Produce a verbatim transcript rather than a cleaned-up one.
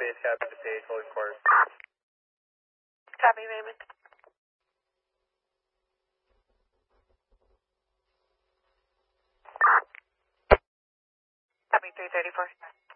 base cap to Page, holding course. Copy, Raymond. Copy, three thirty-four.